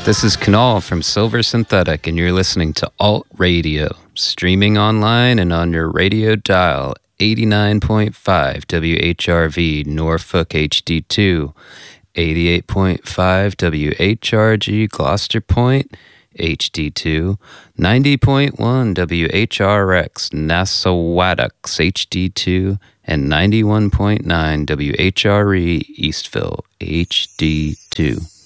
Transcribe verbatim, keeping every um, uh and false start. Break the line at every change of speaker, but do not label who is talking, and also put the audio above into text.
This is Kunal from Silver Synthetic, and you're listening to Alt Radio, streaming online and on your radio dial, eighty-nine point five W H R V Norfolk H D two, eighty-eight point five W H R G Gloucester Point H D two, ninety point one W H R X Nassauwattocks H D two, and ninety-one point nine W H R E Eastville H D two.